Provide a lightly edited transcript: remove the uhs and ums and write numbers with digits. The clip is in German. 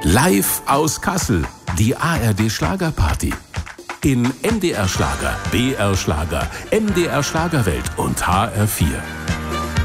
Live aus Kassel, die ARD Schlagerparty. In MDR Schlager, BR Schlager, MDR Schlagerwelt und HR4.